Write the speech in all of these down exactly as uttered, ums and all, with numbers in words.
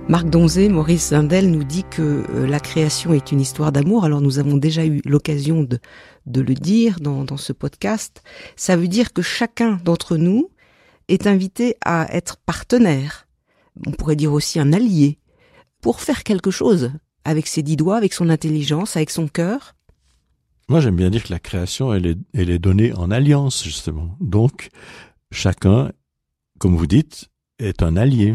Marc Donzé, Maurice Zindel nous dit que la création est une histoire d'amour. Alors nous avons déjà eu l'occasion de, de le dire dans, dans ce podcast. Ça veut dire que chacun d'entre nous est invité à être partenaire, on pourrait dire aussi un allié, pour faire quelque chose avec ses dix doigts, avec son intelligence, avec son cœur. Moi j'aime bien dire que la création elle est, elle est donnée en alliance justement. Donc chacun, comme vous dites, est un allié.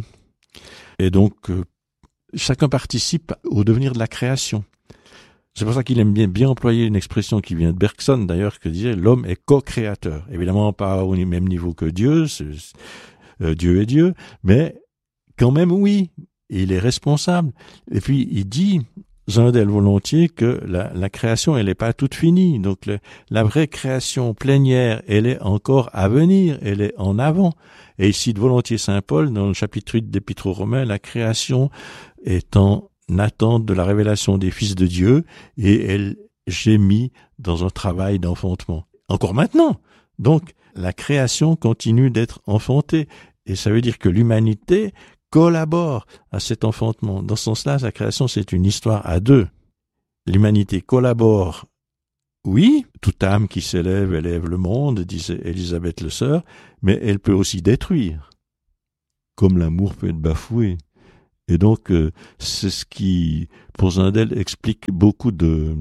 Et donc, euh, chacun participe au devenir de la création. C'est pour ça qu'il aime bien, bien employer une expression qui vient de Bergson, d'ailleurs, que disait l'homme est co-créateur. Évidemment, pas au même niveau que Dieu, c'est, euh, Dieu est Dieu, mais quand même, oui, il est responsable. Et puis, il dit, Zindel volontiers, que la, la création, elle n'est pas toute finie. Donc, le, la vraie création plénière, elle est encore à venir, elle est en avant. Et il cite volontiers Saint Paul dans le chapitre huit d'Épître aux Romains, la création est en attente de la révélation des fils de Dieu et elle gémit dans un travail d'enfantement. Encore maintenant. Donc, la création continue d'être enfantée. Et ça veut dire que l'humanité collabore à cet enfantement. Dans ce sens-là, la création, c'est une histoire à deux. L'humanité collabore. Oui, toute âme qui s'élève élève le monde, disait Élisabeth Le Sœur, mais elle peut aussi détruire, comme l'amour peut être bafoué. Et donc, euh, c'est ce qui, pour Zindel, explique beaucoup de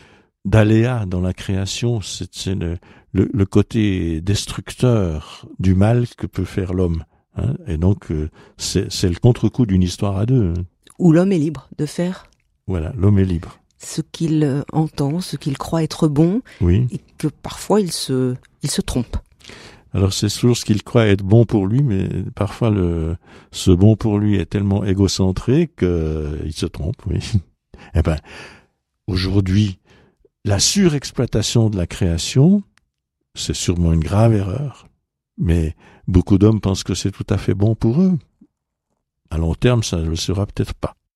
d'aléas dans la création. C'est, c'est le, le, le côté destructeur du mal que peut faire l'homme. Hein. Et donc, euh, c'est, c'est le contre-coup d'une histoire à deux. Hein. Où l'homme est libre de faire. Voilà, l'homme est libre. Ce qu'il entend, ce qu'il croit être bon, oui. Et que parfois il se, il se trompe. Alors c'est toujours ce qu'il croit être bon pour lui, mais parfois le, ce bon pour lui est tellement égocentré qu'il se trompe, oui. Eh ben, aujourd'hui, la surexploitation de la création, c'est sûrement une grave erreur, mais beaucoup d'hommes pensent que c'est tout à fait bon pour eux. À long terme, ça ne le sera peut-être pas.